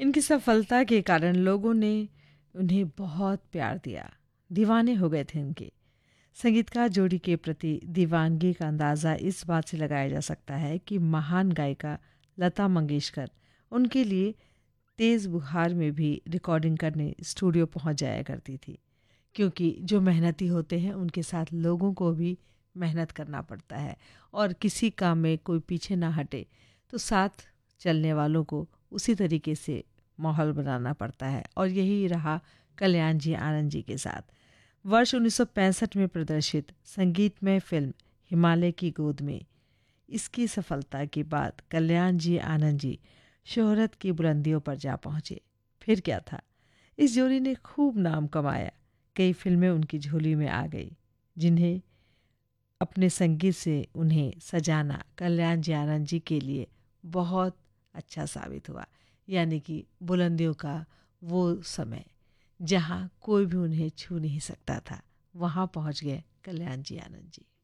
उनकी सफलता के कारण लोगों ने उन्हें बहुत प्यार दिया, दीवाने हो गए थे उनके। संगीतकार जोड़ी के प्रति दीवानगी का अंदाज़ा इस बात से लगाया जा सकता है कि महान गायिका लता मंगेशकर उनके लिए तेज़ बुखार में भी रिकॉर्डिंग करने स्टूडियो पहुंच जाया करती थी, क्योंकि जो मेहनती होते हैं उनके साथ लोगों को भी मेहनत करना पड़ता है और किसी काम में कोई पीछे ना हटे तो साथ चलने वालों को उसी तरीके से माहौल बनाना पड़ता है। और यही रहा कल्याण जी आनंद जी के साथ। वर्ष 1965 में प्रदर्शित संगीतमय फिल्म हिमालय की गोद में इसकी सफलता के बाद कल्याण जी आनंद जी शोहरत की बुलंदियों पर जा पहुँचे। फिर क्या था, इस जोड़ी ने खूब नाम कमाया। कई फिल्में उनकी झोली में आ गई, जिन्हें अपने संगीत से उन्हें सजाना कल्याण जी आनंद जी के लिए बहुत अच्छा साबित हुआ। यानी कि बुलंदियों का वो समय जहाँ कोई भी उन्हें छू नहीं सकता था, वहाँ पहुँच गए कल्याण जी आनंद जी।